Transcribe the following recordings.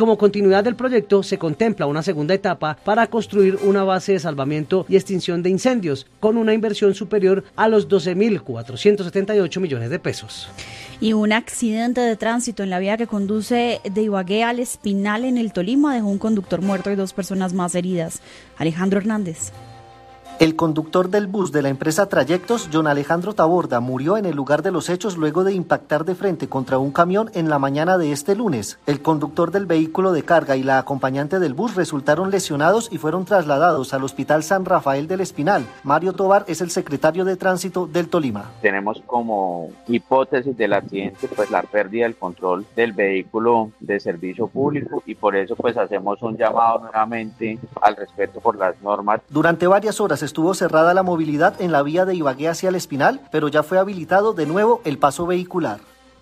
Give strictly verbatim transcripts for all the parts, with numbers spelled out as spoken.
como continuidad del proyecto se contempla una segunda etapa para construir una base de salvamiento y extinción de incendios con una inversión superior a los doce mil cuatrocientos setenta y ocho millones de pesos. Y un accidente de tránsito en la vía que conduce de Ibagué al Espinal en el Tolima dejó un conductor muerto y dos personas más heridas. Alejandro Hernández. El conductor del bus de la empresa Trayectos, John Alejandro Taborda, murió en el lugar de los hechos luego de impactar de frente contra un camión en la mañana de este lunes. El conductor del vehículo de carga y la acompañante del bus resultaron lesionados y fueron trasladados al Hospital San Rafael del Espinal. Mario Tobar es el secretario de Tránsito del Tolima. Tenemos como hipótesis del accidente pues la pérdida del control del vehículo de servicio público y por eso pues hacemos un llamado nuevamente al respeto por las normas. Durante varias horas estuvo cerrada la movilidad en la vía de Ibagué hacia el Espinal, pero ya fue habilitado de nuevo el paso vehicular.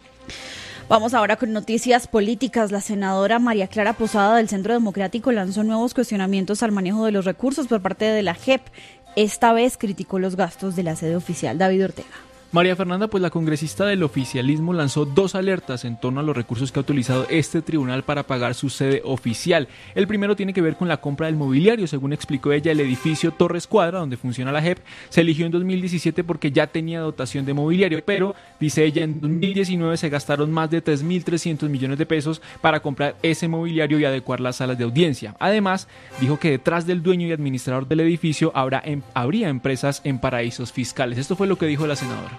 Vamos ahora con noticias políticas. La senadora María Clara Posada del Centro Democrático lanzó nuevos cuestionamientos al manejo de los recursos por parte de la J E P. Esta vez criticó los gastos de la sede oficial. David Ortega. María Fernanda, pues la congresista del oficialismo lanzó dos alertas en torno a los recursos que ha utilizado este tribunal para pagar su sede oficial. El primero tiene que ver con la compra del mobiliario. Según explicó ella, el edificio Torres Cuadra, donde funciona la J E P, se eligió en dos mil diecisiete porque ya tenía dotación de mobiliario, pero, dice ella, en dos mil diecinueve se gastaron más de tres mil trescientos millones de pesos para comprar ese mobiliario y adecuar las salas de audiencia. Además, dijo que detrás del dueño y administrador del edificio habrá em- habría empresas en paraísos fiscales. Esto fue lo que dijo la senadora.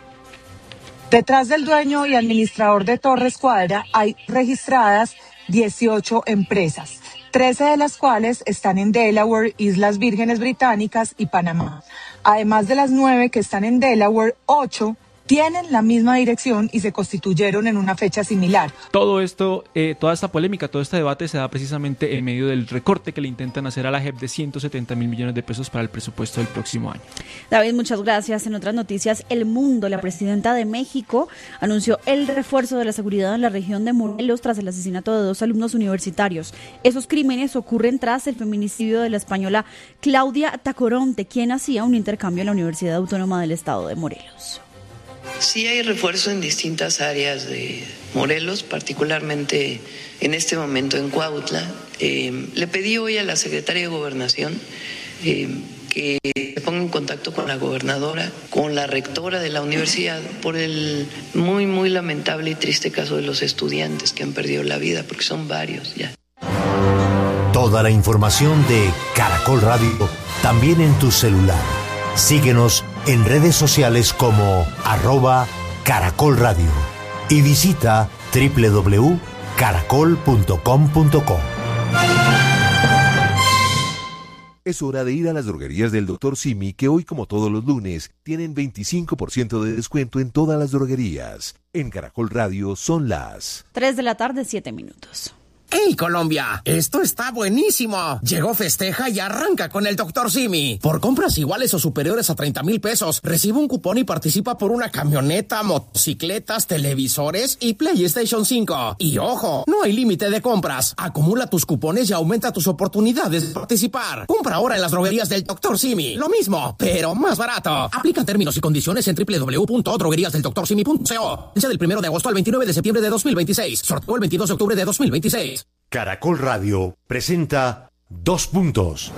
Detrás del dueño y administrador de Torres Cuadra hay registradas dieciocho empresas, trece de las cuales están en Delaware, Islas Vírgenes Británicas y Panamá. Además de las nueve que están en Delaware, ocho tienen la misma dirección y se constituyeron en una fecha similar. Todo esto, eh, toda esta polémica, todo este debate se da precisamente en medio del recorte que le intentan hacer a la J E P de ciento setenta mil millones de pesos para el presupuesto del próximo año. David, muchas gracias. En otras noticias, El Mundo, la presidenta de México anunció el refuerzo de la seguridad en la región de Morelos tras el asesinato de dos alumnos universitarios. Esos crímenes ocurren tras el feminicidio de la española Claudia Tacoronte, quien hacía un intercambio en la Universidad Autónoma del Estado de Morelos. Sí hay refuerzo en distintas áreas de Morelos, particularmente en este momento en Cuautla. Eh, le pedí hoy a la secretaria de Gobernación eh, que se ponga en contacto con la gobernadora, con la rectora de la universidad, por el muy, muy lamentable y triste caso de los estudiantes que han perdido la vida, porque son varios ya. Toda la información de Caracol Radio, también en tu celular. Síguenos en redes sociales como arroba Caracol Radio y visita doble u doble u doble u punto caracol punto com punto co. Es hora de ir a las droguerías del doctor Simi, que hoy, como todos los lunes, tienen veinticinco por ciento de descuento en todas las droguerías. En Caracol Radio son las tres de la tarde, siete minutos. ¡Hey, Colombia! ¡Esto está buenísimo! Llegó Festeja y arranca con el doctor Simi. Por compras iguales o superiores a treinta mil pesos, recibe un cupón y participa por una camioneta, motocicletas, televisores y PlayStation cinco. Y ojo, no hay límite de compras. Acumula tus cupones y aumenta tus oportunidades de participar. Compra ahora en las droguerías del doctor Simi. Lo mismo, pero más barato. Aplican términos y condiciones en doble u doble u doble u punto droguerías del doctor simi punto co. Del primero de agosto al veintinueve de septiembre de dos mil veintiséis. Sorteo el veintidós de octubre de dos mil veintiséis. Caracol Radio presenta Dos Puntos.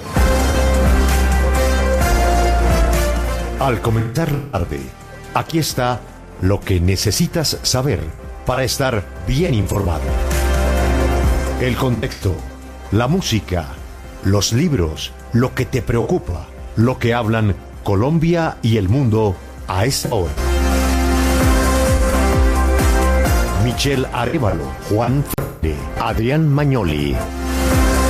Al comenzar la tarde, aquí está lo que necesitas saber para estar bien informado. El contexto, la música, los libros, lo que te preocupa, lo que hablan Colombia y el mundo a esta hora. Michelle Arévalo, Juan Freire, Adrián Magnoli,